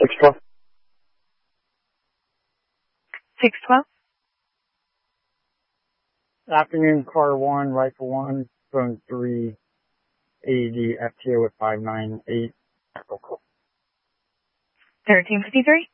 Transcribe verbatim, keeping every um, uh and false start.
six twelve. six twelve. Afternoon, car one, rifle one, phone three, A D F T O with five nine eight. thirteen fifty-three.